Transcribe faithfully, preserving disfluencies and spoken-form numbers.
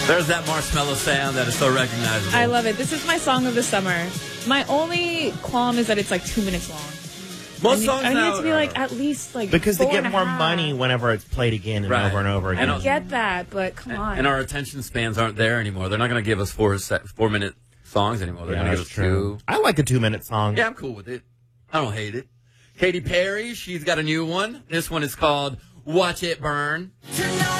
There's that marshmallow sound that is so recognizable. I love it. This is my song of the summer. My only qualm is that it's like two minutes long. Most I need, songs I need now it to be like at least like because four they get and a more half. money whenever it's played again and Right. over and over again. I get that, but come and, on. and our attention spans aren't there anymore. They're not going to give us four se- four minute songs anymore. They're Yeah, going to give that's us true. two. I like a two minute song. Yeah, I'm cool with it. I don't hate it. Katy Perry, she's got a new one. This one is called "Watch It Burn." Tonight